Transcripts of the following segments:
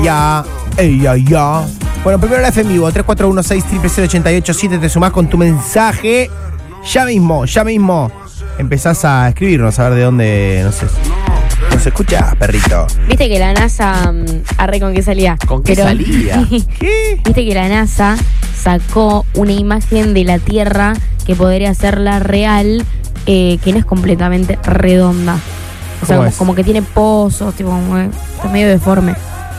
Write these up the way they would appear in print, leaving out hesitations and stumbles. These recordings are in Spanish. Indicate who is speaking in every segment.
Speaker 1: Ya. Bueno, primero la F en vivo, 3416-0088-7, te sumás con tu mensaje. Ya mismo empezás a escribirnos, a ver de dónde, no sé. ¿Nos escucha, perrito?
Speaker 2: Viste que la NASA, arre con qué salía.
Speaker 3: ¿Con qué salía?
Speaker 1: ¿Qué?
Speaker 2: Viste que la NASA sacó una imagen de la Tierra que podría ser la real, que no es completamente redonda. O sea, como que tiene pozos, tipo, está medio deforme.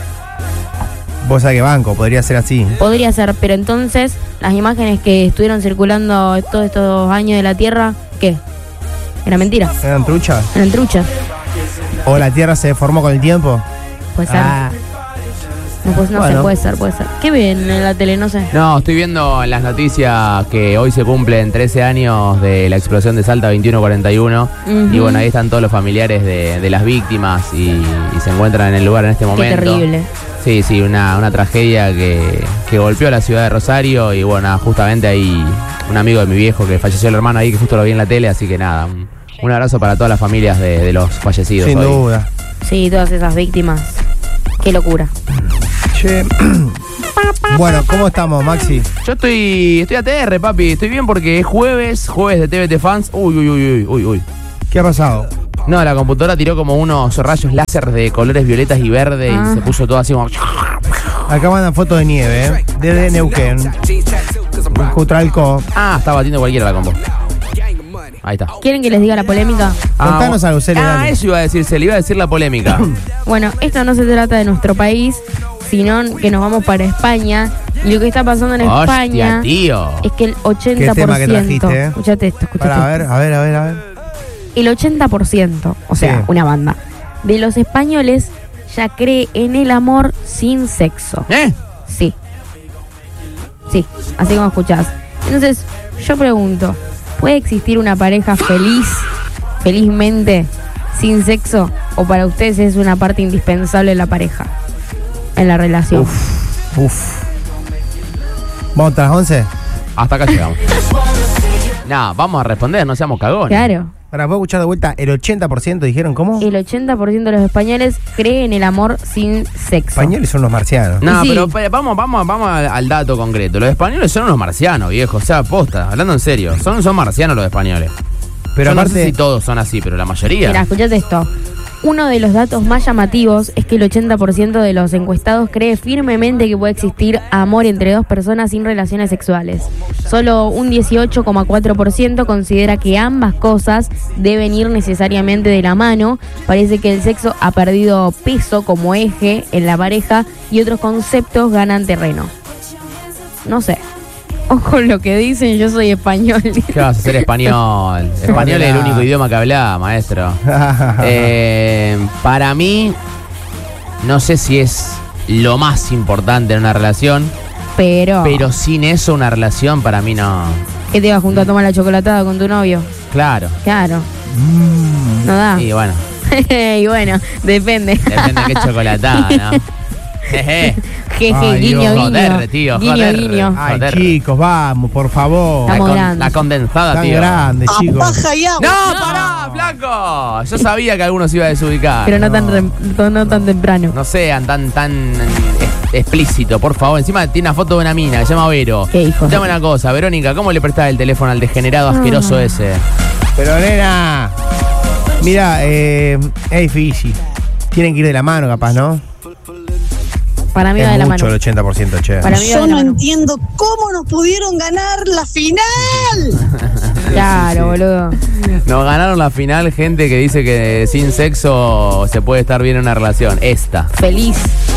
Speaker 1: Vos sabés que banco, podría ser así.
Speaker 2: Podría ser, pero entonces las imágenes que estuvieron circulando todos estos años de la Tierra, ¿qué? Era mentira.
Speaker 1: ¿Eran truchas?
Speaker 2: Eran truchas.
Speaker 1: ¿O la Tierra se deformó con el tiempo?
Speaker 2: Puede ser. No, pues no
Speaker 1: Bueno.
Speaker 2: sé, puede ser. ¿Qué ven en la tele? No sé.
Speaker 3: No, estoy viendo en las noticias que hoy se cumplen 13 años de la explosión de Salta 2141. Y bueno, ahí están todos los familiares de las víctimas y se encuentran en el lugar en este momento.
Speaker 2: Qué terrible.
Speaker 3: Sí, una tragedia que golpeó a la ciudad de Rosario. Y bueno, justamente hay un amigo de mi viejo que falleció, el hermano ahí, que justo lo vi en la tele. Así que nada, un abrazo para todas las familias de los fallecidos.
Speaker 1: Sin
Speaker 3: hoy.
Speaker 1: duda.
Speaker 2: Sí, todas esas víctimas. Qué locura.
Speaker 1: Che. Bueno, ¿cómo estamos, Maxi?
Speaker 3: Yo estoy ATR, papi. Estoy bien porque es jueves de TVT Fans. Uy.
Speaker 1: ¿Qué ha pasado?
Speaker 3: No, la computadora tiró como unos rayos láser de colores violetas y verde y se puso todo así como...
Speaker 1: Acá mandan fotos de nieve, desde Neuquén. Cutralco.
Speaker 3: está batiendo cualquiera la compo. Ahí está.
Speaker 2: ¿Quieren que les diga la polémica?
Speaker 1: Contanos algo, Cele, dale.
Speaker 3: Eso iba a decir, se le iba a decir la polémica.
Speaker 2: Bueno, esto no se trata de nuestro país, sino que nos vamos para España. Y lo que está pasando en España
Speaker 3: tío.
Speaker 2: es que el 80%...
Speaker 1: ¿Qué tema que trajiste?
Speaker 2: Escuchate esto.
Speaker 1: A ver.
Speaker 2: El 80%, o sea,
Speaker 1: Sí.
Speaker 2: una banda, de los españoles ya cree en el amor sin sexo. Sí, así como escuchás. Entonces, yo pregunto, ¿puede existir una pareja felizmente, sin sexo? ¿O para ustedes es una parte indispensable de la pareja, en la relación?
Speaker 1: Uf. ¿Vamos hasta las 11?
Speaker 3: Hasta acá llegamos. Vamos a responder, no seamos cagones.
Speaker 2: Claro.
Speaker 1: Para poder escuchar de vuelta, el 80% dijeron, ¿cómo?
Speaker 2: El 80% de los españoles cree en el amor sin sexo.
Speaker 1: Españoles son los marcianos.
Speaker 3: No,
Speaker 2: Sí.
Speaker 3: pero vamos al dato concreto. Los españoles son unos marcianos, viejo. O sea, posta, hablando en serio. Son marcianos los españoles.
Speaker 1: Pero
Speaker 3: Yo no
Speaker 1: aparte,
Speaker 3: sé si todos son así, pero la mayoría.
Speaker 2: Mira, escuchate esto. Uno de los datos más llamativos es que el 80% de los encuestados cree firmemente que puede existir amor entre dos personas sin relaciones sexuales. Solo un 18,4% considera que ambas cosas deben ir necesariamente de la mano. Parece que el sexo ha perdido peso como eje en la pareja y otros conceptos ganan terreno. No sé. Ojo lo que dicen, yo soy español.
Speaker 3: ¿Qué vas a hacer español? Español es el único idioma que habla, maestro. Para mí, no sé si es lo más importante en una relación,
Speaker 2: Pero
Speaker 3: sin eso una relación para mí no.
Speaker 2: ¿qué te vas junto a tomar la chocolatada con tu novio?
Speaker 3: Claro.
Speaker 2: Claro. No da.
Speaker 3: Y bueno,
Speaker 2: Y bueno, depende.
Speaker 3: depende de qué chocolatada, ¿no? Jeje.
Speaker 2: Jeje,
Speaker 1: Ay,
Speaker 2: guiño,
Speaker 1: Dios.
Speaker 2: guiño.
Speaker 3: Joder, tío,
Speaker 2: guiño,
Speaker 3: joder.
Speaker 2: guiño.
Speaker 1: Ay,
Speaker 3: Joder.
Speaker 1: chicos, vamos, por favor.
Speaker 2: Estamos grandes.
Speaker 3: La condensada,
Speaker 1: Tan
Speaker 3: tío.
Speaker 1: grande, chicos.
Speaker 3: ¡No, pará, flaco! Yo sabía que algunos iba a desubicar.
Speaker 2: Pero no tan temprano.
Speaker 3: No sean tan explícito, por favor. Encima tiene una foto de una mina que se llama Vero.
Speaker 2: Qué hijo.
Speaker 3: Dame una cosa, Verónica, ¿cómo le prestás el teléfono al degenerado asqueroso ese?
Speaker 1: Pero, nena, mira, es difícil. Tienen que ir de la mano, capaz, ¿no?
Speaker 2: Para mí va de
Speaker 1: Es
Speaker 2: la
Speaker 1: mucho
Speaker 2: mano.
Speaker 1: el 80%, che.
Speaker 2: Para mí va
Speaker 4: Yo
Speaker 2: de la
Speaker 4: no
Speaker 2: mano.
Speaker 4: entiendo cómo nos pudieron ganar la final.
Speaker 2: Claro, boludo.
Speaker 3: Nos ganaron la final gente que dice que sin sexo se puede estar bien en una relación. Esta.
Speaker 2: Feliz.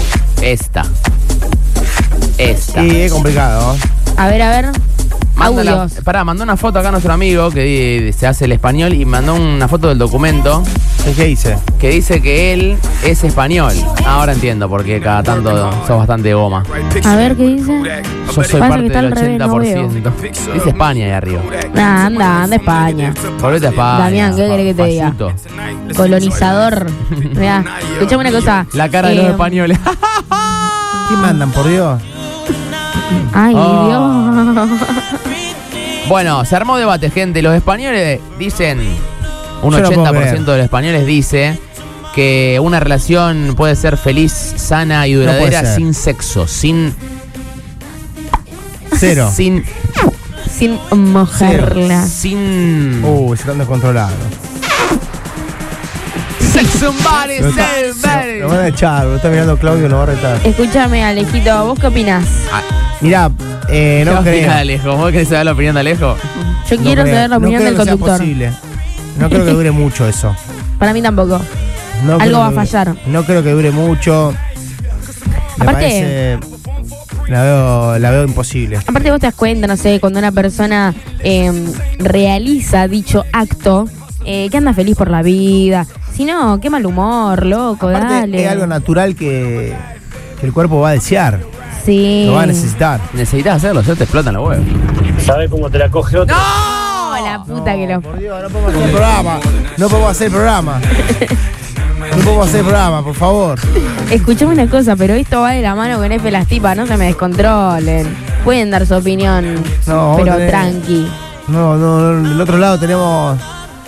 Speaker 1: Sí, es complicado.
Speaker 2: A ver.
Speaker 3: Mándala-
Speaker 2: Audios.
Speaker 3: mandó una foto acá a nuestro amigo que se hace el español y mandó una foto del documento
Speaker 1: ¿Qué hice?
Speaker 3: que dice que él es español. Ahora entiendo porque cada tanto sos bastante goma.
Speaker 2: A ver qué dice.
Speaker 3: Yo soy
Speaker 2: Pasa
Speaker 3: parte
Speaker 2: que está
Speaker 3: del
Speaker 2: al revés, no
Speaker 3: 80%. Dice España ahí arriba.
Speaker 2: Nah, anda España.
Speaker 3: Volvete a España.
Speaker 2: Damián, ¿qué querés que te diga?
Speaker 3: Payuto.
Speaker 2: Colonizador. Mirá, escuchame una cosa.
Speaker 3: La cara de los españoles.
Speaker 1: ¿Qué mandan, por Dios?
Speaker 2: Ay,
Speaker 3: Oh.
Speaker 2: Dios.
Speaker 3: Bueno, se armó debate, gente. Los españoles dicen, un
Speaker 1: Yo no puedo
Speaker 3: 80%
Speaker 1: creer.
Speaker 3: de los españoles dice que una relación puede ser feliz, sana y duradera
Speaker 1: ser.
Speaker 3: sin sexo, sin
Speaker 1: Cero.
Speaker 3: sin
Speaker 2: mojarla.
Speaker 3: sin
Speaker 1: Se están descontrolados.
Speaker 3: somebody, somebody.
Speaker 1: Lo van a echar, lo está mirando Claudio, lo va a retar.
Speaker 2: Escúchame, Alejito, ¿vos qué opinás?
Speaker 1: Mirá, no creo.
Speaker 3: Alejo, ¿vos querés saber la opinión de Alejo?
Speaker 2: Yo quiero saber la opinión
Speaker 1: creo
Speaker 2: del
Speaker 1: que sea
Speaker 2: conductor.
Speaker 1: posible. No creo que dure mucho eso.
Speaker 2: Para mí tampoco.
Speaker 1: No
Speaker 2: Algo
Speaker 1: creo
Speaker 2: va a
Speaker 1: que dure-
Speaker 2: fallar.
Speaker 1: No creo que dure mucho. Me
Speaker 2: Aparte-
Speaker 1: parece- la veo imposible.
Speaker 2: Aparte vos te das cuenta, no sé, cuando una persona realiza dicho acto, que anda feliz por la vida. Si no, qué mal humor, loco,
Speaker 1: Aparte,
Speaker 2: dale.
Speaker 1: es algo natural que el cuerpo va a desear.
Speaker 2: Sí.
Speaker 1: Lo va a necesitar.
Speaker 3: Necesitas hacerlo, ya te explotan los huevos.
Speaker 5: ¿Sabes cómo te la coge otro?
Speaker 2: Oh, la puta que lo...
Speaker 1: Por Dios, no podemos hacer programa. No podemos hacer programa. No podemos hacer programa, por favor.
Speaker 2: Escuchame una cosa, pero esto va de la mano con F las tipas, no se me descontrolen. Pueden dar su opinión,
Speaker 1: No, vamos
Speaker 2: pero
Speaker 1: a tener-
Speaker 2: tranqui.
Speaker 1: No, del otro lado tenemos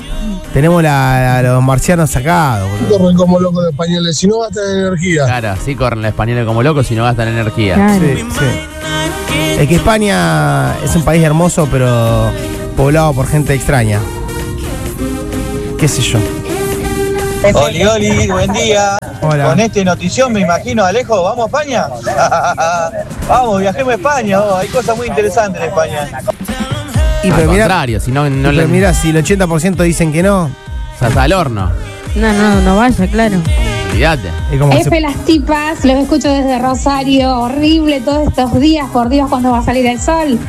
Speaker 1: los marcianos sacados, boludo.
Speaker 6: Corren como locos los españoles, si no gastan energía.
Speaker 3: Claro, sí corren los españoles como locos si no gastan energía.
Speaker 2: Claro.
Speaker 1: Sí, sí. Es que España es un país hermoso, pero poblado por gente extraña. ¿Qué sé yo?
Speaker 7: Oli, Oli, buen día.
Speaker 1: Hola.
Speaker 7: Con esta notición me imagino, Alejo, ¿vamos a España? Vamos, viajemos a España, hay cosas muy interesantes en España.
Speaker 1: Y
Speaker 3: Al
Speaker 1: pero mira,
Speaker 3: contrario, si no, no le.
Speaker 1: pero mira, si el 80% dicen que no,
Speaker 3: O sea, hasta al horno.
Speaker 2: No vaya, claro.
Speaker 3: Olvídate.
Speaker 1: es como que
Speaker 8: F las tipas, los escucho desde Rosario, horrible todos estos días, por Dios, cuando va a salir el sol.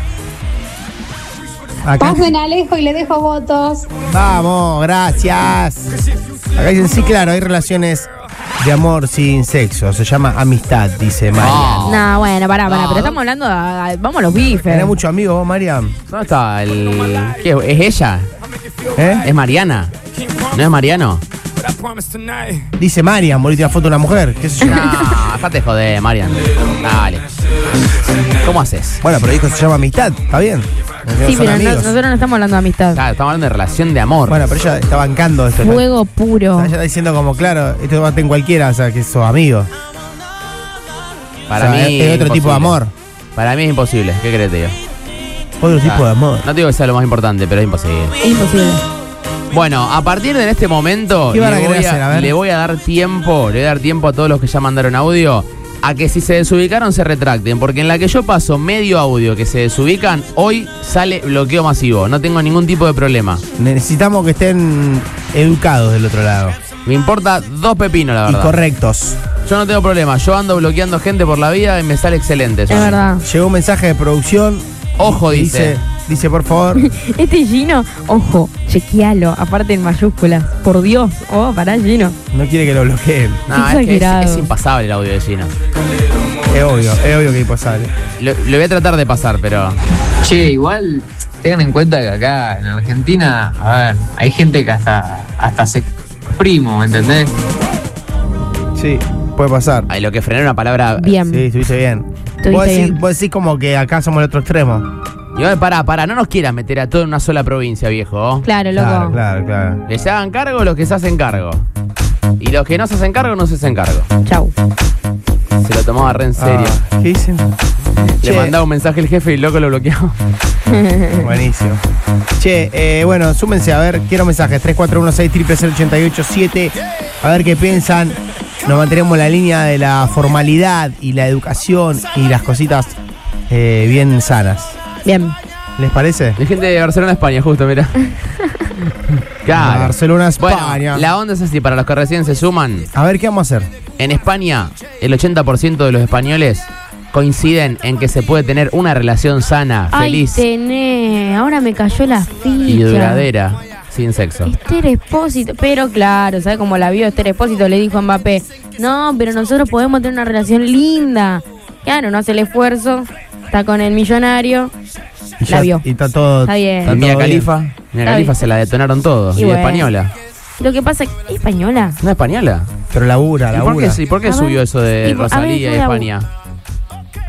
Speaker 1: acá.
Speaker 8: Pasen a Alejo y le dejo votos.
Speaker 1: Vamos, gracias. Acá dicen, sí, claro, hay relaciones de amor sin sexo. Se llama amistad, dice Marian.
Speaker 3: No.
Speaker 2: No, bueno, pará,
Speaker 3: No.
Speaker 2: pero estamos hablando vamos a los bifes.
Speaker 1: ¿Tenés muchos amigos vos, Marian?
Speaker 3: ¿Dónde está el. ¿Qué? ¿Es ella?
Speaker 1: ¿Eh?
Speaker 3: ¿Es Mariana? ¿No es Mariano?
Speaker 1: Dice Marian, bonita foto de una mujer. ¿Qué sé yo?
Speaker 3: No, dejate joder, Marian. Dale. ¿Cómo haces?
Speaker 1: Bueno, pero dijo se llama amistad, ¿está bien?
Speaker 2: Sí,
Speaker 1: Son
Speaker 2: pero
Speaker 1: amigos.
Speaker 2: nosotros no estamos hablando de amistad.
Speaker 3: Claro, estamos hablando de relación de amor.
Speaker 1: Bueno, pero ella está bancando esto. ¿no?
Speaker 2: Fuego puro.
Speaker 1: Ella está diciendo como, claro, esto va en cualquiera, o sea, que sos amigos.
Speaker 3: Para
Speaker 1: O sea,
Speaker 3: mí.
Speaker 1: es otro tipo de
Speaker 3: imposible.
Speaker 1: amor.
Speaker 3: Para mí es imposible. ¿Qué crees, tío?
Speaker 1: Otro tipo de amor.
Speaker 3: No te digo que sea lo más importante, pero es imposible.
Speaker 2: Es imposible.
Speaker 3: Bueno, a partir de este momento
Speaker 1: ¿Qué van a
Speaker 3: le,
Speaker 1: querer
Speaker 3: voy
Speaker 1: hacer? A ver.
Speaker 3: le voy a dar tiempo, a todos los que ya mandaron audio a que si se desubicaron se retracten, porque en la que yo paso medio audio que se desubican, hoy sale bloqueo masivo, no tengo ningún tipo de problema.
Speaker 1: Necesitamos que estén educados del otro lado.
Speaker 3: Me importa dos pepinos, la
Speaker 1: Y
Speaker 3: verdad.
Speaker 1: correctos.
Speaker 3: Yo no tengo problema, yo ando bloqueando gente por la vida y me sale excelente eso.
Speaker 2: Es verdad.
Speaker 1: Llegó un mensaje de producción.
Speaker 3: Ojo, dice.
Speaker 1: Dice, por favor.
Speaker 2: Este Gino, ojo, chequealo, aparte en mayúsculas. Por Dios. Oh, pará, Gino.
Speaker 1: No quiere que lo bloqueen.
Speaker 3: No,
Speaker 2: Qué
Speaker 3: es que
Speaker 2: exagerado.
Speaker 3: es impasable el audio de Gino.
Speaker 1: Es obvio que es imposible.
Speaker 3: Lo voy a tratar de pasar, pero.
Speaker 9: Che, igual tengan en cuenta que acá en Argentina, a ver, hay gente que hasta se primo, ¿me entendés?
Speaker 1: Sí, puede pasar.
Speaker 3: Ay, lo que frené una palabra.
Speaker 2: Bien.
Speaker 1: Sí, estuviste bien.
Speaker 2: Estuviste bien.
Speaker 1: Vos decís como que acá somos el otro extremo.
Speaker 3: Igual, pará, no nos quieras meter a todo en una sola provincia, viejo.
Speaker 2: Claro, loco.
Speaker 1: Claro.
Speaker 3: Que se hagan cargo los que se hacen cargo. Y los que no se hacen cargo, no se hacen cargo.
Speaker 2: Chau.
Speaker 3: Se lo tomaba re en serio.
Speaker 1: ¿Qué dicen?
Speaker 3: Le mandaba un mensaje el jefe y el loco lo bloqueaba.
Speaker 1: Buenísimo. Che, bueno, súmense, a ver, quiero mensajes. 3416-000887. A ver qué piensan. Nos mantenemos en la línea de la formalidad y la educación y las cositas bien sanas.
Speaker 2: Bien.
Speaker 1: ¿Les parece?
Speaker 3: De gente de Barcelona, España, justo, mirá. Claro.
Speaker 1: Barcelona,
Speaker 3: Bueno,
Speaker 1: España.
Speaker 3: la onda es así, para los que recién se suman.
Speaker 1: A ver, ¿qué vamos a hacer?
Speaker 3: En España, el 80% de los españoles coinciden en que se puede tener una relación sana,
Speaker 2: Ay,
Speaker 3: feliz
Speaker 2: ahora me cayó la ficha.
Speaker 3: y duradera sin sexo.
Speaker 2: Esther Espósito, pero claro, ¿sabes cómo la vio Esther Espósito? Le dijo a Mbappé, no, pero nosotros podemos tener una relación linda. Claro, no hace el esfuerzo, está con el millonario,
Speaker 1: Y
Speaker 2: la vio.
Speaker 1: Y está todo.
Speaker 2: Está bien.
Speaker 1: está
Speaker 3: Y Mia
Speaker 1: todo bien.
Speaker 3: Khalifa, Mia
Speaker 2: Está
Speaker 3: Khalifa
Speaker 2: bien.
Speaker 3: se la detonaron todos.
Speaker 2: Y
Speaker 3: Y,
Speaker 2: bueno.
Speaker 3: española.
Speaker 2: Lo que pasa es que española.
Speaker 3: ¿No es española?
Speaker 1: Pero labura.
Speaker 3: ¿Y por qué
Speaker 2: A ver,
Speaker 3: subió eso de
Speaker 2: y por- a ver,
Speaker 3: Rosalía y
Speaker 2: yo la-
Speaker 3: España?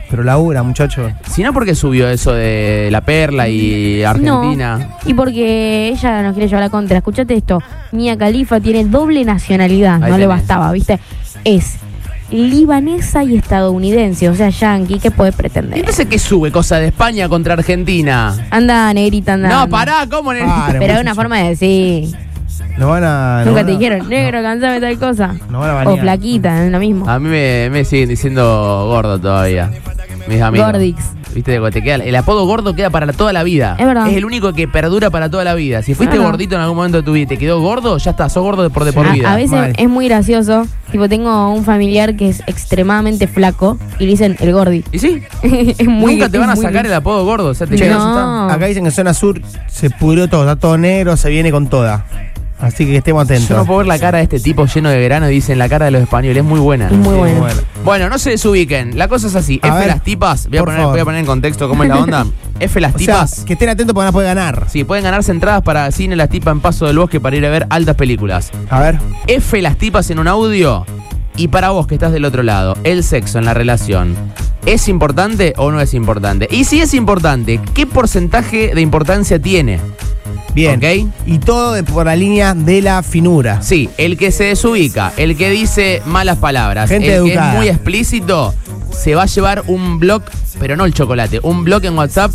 Speaker 1: Pero labura, muchacho.
Speaker 3: Si no, ¿por qué subió eso de La Perla y Argentina?
Speaker 2: No, y porque ella nos quiere llevar la contra. Escuchate esto, Mia Khalifa tiene doble nacionalidad,
Speaker 3: Ahí
Speaker 2: no le
Speaker 3: tenés.
Speaker 2: bastaba, ¿viste? Es libanesa y estadounidense, o sea, yankee, ¿qué puede pretender?
Speaker 3: Entonces, ¿qué sube? Cosa de España contra Argentina.
Speaker 2: Anda, negrita, anda.
Speaker 3: No, pará, ¿cómo negrita?
Speaker 1: Pare,
Speaker 2: Pero es
Speaker 1: muchacho.
Speaker 2: una forma de decir.
Speaker 1: No van a.
Speaker 2: Nunca te dijeron, negro, cansame tal cosa.
Speaker 1: No van a
Speaker 2: O
Speaker 1: banear.
Speaker 2: flaquita, es lo mismo.
Speaker 3: A mí me siguen diciendo gordo todavía. Mis amigos.
Speaker 2: Gordix.
Speaker 3: Viste, te queda, el apodo gordo queda para toda la vida.
Speaker 2: Es verdad.
Speaker 3: Es el único que perdura para toda la vida. Si fuiste
Speaker 2: Es verdad.
Speaker 3: gordito en algún momento de tu vida y te quedó gordo, ya está, sos gordo de por vida.
Speaker 2: A veces
Speaker 1: Mal.
Speaker 2: es muy gracioso. Tipo, tengo un familiar que es extremadamente flaco y le dicen el gordi.
Speaker 3: Y sí,
Speaker 2: Es muy,
Speaker 3: nunca te van a
Speaker 2: es muy
Speaker 3: sacar el apodo gordo. O sea, te
Speaker 1: Che,
Speaker 3: quedas-
Speaker 2: No.
Speaker 1: acá dicen que en zona sur se pudrió todo, está todo negro, se viene con toda. Así que estemos atentos.
Speaker 3: Yo no puedo ver la cara de este tipo lleno de grano y dicen la cara de los españoles. Es muy buena.
Speaker 2: Es muy
Speaker 1: Sí,
Speaker 2: bueno.
Speaker 3: Bueno, no se desubiquen. La cosa es así.
Speaker 1: A
Speaker 3: F
Speaker 1: ver,
Speaker 3: las tipas. Voy a
Speaker 1: por favor.
Speaker 3: poner en contexto cómo es la onda. F las
Speaker 1: O sea,
Speaker 3: tipas.
Speaker 1: que estén atentos porque van a poder ganar.
Speaker 3: Sí, pueden ganarse entradas para Cine Las Tipas en Paso del Bosque para ir a ver altas películas.
Speaker 1: A ver.
Speaker 3: F las tipas en un audio. Y para vos que estás del otro lado, el sexo en la relación, ¿es importante o no es importante? Y si es importante, ¿qué porcentaje de importancia tiene?
Speaker 1: Bien.
Speaker 3: ¿Ok?
Speaker 1: Y todo por la línea de la finura.
Speaker 3: Sí, el que se desubica, el que dice malas palabras,
Speaker 1: Gente
Speaker 3: el que
Speaker 1: educada.
Speaker 3: es muy explícito, se va a llevar un blog, pero no el chocolate, un blog en WhatsApp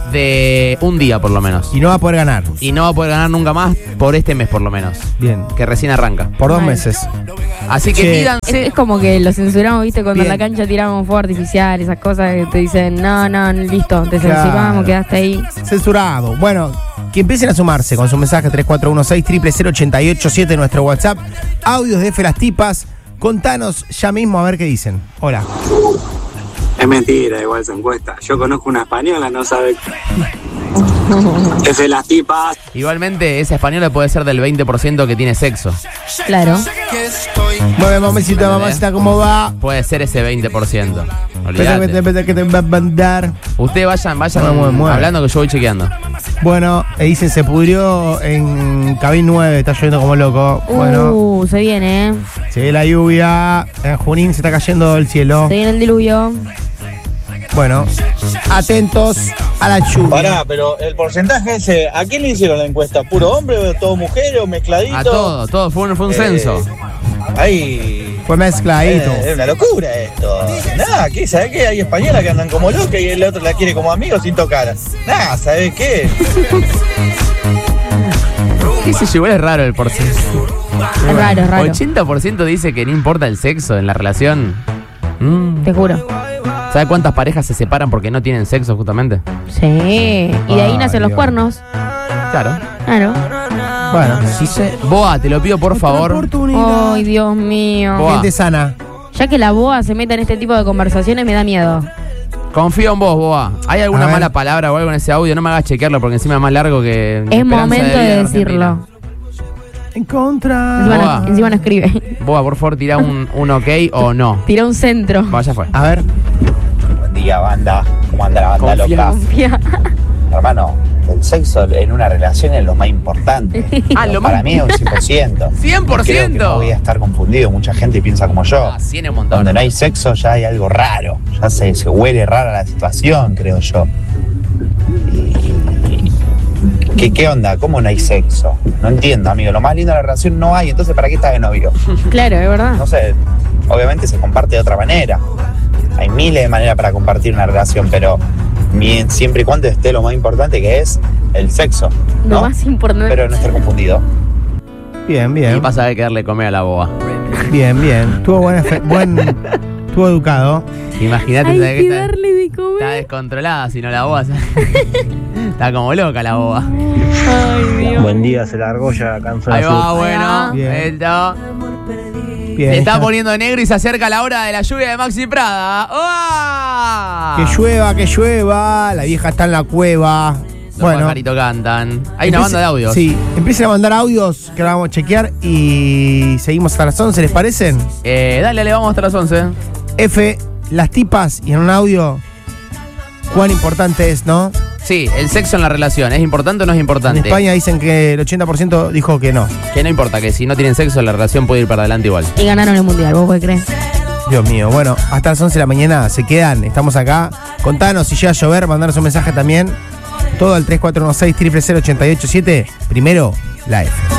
Speaker 3: de un día por lo menos.
Speaker 1: Y no va a poder ganar.
Speaker 3: Y no va a poder ganar nunca más por este mes por lo menos,
Speaker 1: Bien.
Speaker 3: que recién arranca.
Speaker 1: Por 2
Speaker 2: Mal.
Speaker 1: meses.
Speaker 3: Así que
Speaker 1: Che.
Speaker 3: tídanse.
Speaker 2: Es como que lo censuramos, ¿viste? Cuando
Speaker 1: Bien.
Speaker 2: en la cancha tiramos fuego artificial, esas cosas que te dicen, no, listo, te
Speaker 1: Claro.
Speaker 2: censuramos, quedaste ahí.
Speaker 1: Censurado. Bueno, que empiecen a sumarse con su mensaje 3416-000887 nuestro WhatsApp. Audios de F las tipas. Contanos ya mismo a ver qué dicen. Hola.
Speaker 10: Es mentira, igual esa encuesta. Yo conozco una española, no sabe. F las tipas.
Speaker 3: Igualmente, esa española puede ser del 20% que tiene sexo.
Speaker 2: Claro.
Speaker 1: Mueve, mamacita, ¿cómo va?
Speaker 3: Puede ser ese 20%.
Speaker 1: Espera
Speaker 3: Olvídate.
Speaker 1: que te va a mandar.
Speaker 3: Ustedes vayan
Speaker 1: Mueve.
Speaker 3: hablando que yo voy chequeando.
Speaker 1: Bueno, dicen se pudrió en Cabin 9, está lloviendo como loco. Bueno,
Speaker 2: Se viene, ¿eh?
Speaker 1: se ve la lluvia. En Junín se está cayendo el cielo.
Speaker 2: Se viene el diluvio.
Speaker 1: Bueno, atentos a la lluvia.
Speaker 7: Pará, pero el porcentaje ese, ¿a quién le hicieron la encuesta? ¿Puro hombre o todo mujer o mezcladito?
Speaker 3: A todo, fue un censo.
Speaker 7: Ahí.
Speaker 1: Fue mezcladito.
Speaker 7: Es una locura esto. Nada, ¿qué? ¿Sabés qué? Hay españolas que andan como locas y el otro la quiere como amigo sin tocar. Nada, ¿sabés qué?
Speaker 3: ¿Qué se llevó? Es raro el porcentaje.
Speaker 2: Es raro, es raro.
Speaker 3: 80% dice que no importa el sexo en la relación.
Speaker 2: Te juro.
Speaker 3: ¿Sabe cuántas parejas se separan porque no tienen sexo justamente?
Speaker 2: Sí. Y de ahí nacen los
Speaker 1: Dios.
Speaker 2: cuernos.
Speaker 3: Claro.
Speaker 2: Claro.
Speaker 1: Bueno, si se.
Speaker 3: Boa, te lo pido por favor.
Speaker 1: Oportunidad.
Speaker 2: Ay, Dios mío.
Speaker 3: Boa.
Speaker 1: Gente sana.
Speaker 2: Ya que la boa se meta en este tipo de conversaciones me da miedo.
Speaker 3: Confío en vos, Boa. ¿Hay alguna
Speaker 1: A ver.
Speaker 3: mala palabra o algo en ese audio? No me hagas chequearlo porque encima es más largo que.
Speaker 2: Es
Speaker 3: Esperanza
Speaker 2: momento
Speaker 3: Vida
Speaker 2: de
Speaker 3: en Argentina.
Speaker 2: decirlo.
Speaker 1: En contra.
Speaker 2: Encima
Speaker 3: Boa.
Speaker 2: encima no escribe.
Speaker 3: Boa, por favor, tira un ok o no.
Speaker 2: Tira un centro.
Speaker 3: Vaya fue.
Speaker 1: A ver.
Speaker 7: Buen día, banda. ¿Cómo anda la banda
Speaker 3: Confía.
Speaker 7: loca?
Speaker 2: Confía.
Speaker 7: Hermano, el sexo en una relación es lo más importante.
Speaker 3: Ah, lo más.
Speaker 7: Para mí es un 100%.
Speaker 3: 100%.
Speaker 7: Creo que no voy a estar confundido. Mucha gente piensa como yo.
Speaker 3: Ah, 100 es un montón.
Speaker 7: Donde no hay sexo ya hay algo raro. Ya se huele rara la situación, creo yo. ¿Qué onda? ¿Cómo no hay sexo? No entiendo, amigo. Lo más lindo de la relación no hay. Entonces, ¿para qué estás de novio?
Speaker 2: Claro, es verdad.
Speaker 7: No sé. Obviamente se comparte de otra manera. Hay miles de maneras para compartir una relación, pero siempre y cuando esté lo más importante que es el sexo,
Speaker 2: Lo
Speaker 7: ¿no?
Speaker 2: más importante.
Speaker 7: Pero no estar confundido.
Speaker 1: Bien,
Speaker 3: Y
Speaker 1: bien.
Speaker 3: pasa a ver que darle comer a la boa.
Speaker 1: Bien, bien. Estuvo estuvo educado.
Speaker 3: Imagínate
Speaker 2: Hay
Speaker 3: ¿sabes
Speaker 2: que
Speaker 3: qué está?
Speaker 2: darle de
Speaker 3: Está
Speaker 2: comer.
Speaker 3: descontrolada, si no la boa. Está como loca la boa.
Speaker 2: Ay, Dios.
Speaker 6: Buen día, se largó ya, cansó
Speaker 3: Ahí
Speaker 6: la
Speaker 3: va, bueno.
Speaker 1: Bien.
Speaker 3: Esto.
Speaker 1: Bien.
Speaker 3: Se está poniendo negro y se acerca la hora de la lluvia de Maxi Prada. ¡Oh!
Speaker 1: Que llueva. La vieja está en la cueva.
Speaker 3: Los
Speaker 1: Bueno.
Speaker 3: pajaritos cantan. Hay una banda de audios.
Speaker 1: Sí, empiecen a mandar audios que ahora vamos a chequear y seguimos hasta las 11, ¿les parecen?
Speaker 3: Dale, le vamos hasta las 11.
Speaker 1: F, las tipas y en un audio, cuán importante es, ¿no?
Speaker 3: Sí, el sexo en la relación. ¿Es importante o no es
Speaker 1: En
Speaker 3: importante?
Speaker 1: España dicen que el 80% dijo que no.
Speaker 3: Que no importa, que si no tienen sexo la relación puede ir para adelante igual.
Speaker 2: Y ganaron el mundial, ¿vos podés creer?
Speaker 1: Dios mío. Bueno, hasta las 11 de la mañana se quedan. Estamos acá. Contanos si llega a llover, mandanos un mensaje también. Todo al 3416-000887. Primero, la F.